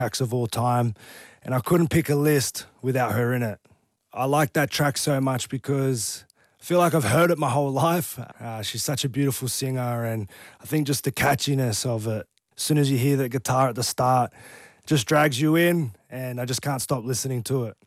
tracks of all time, and I couldn't pick a list without her in it. I like that track so much because I feel like I've heard it my whole life. She's such a beautiful singer, and I think just the catchiness of it, as soon as you hear the guitar at the start, just drags you in, and I just can't stop listening to it.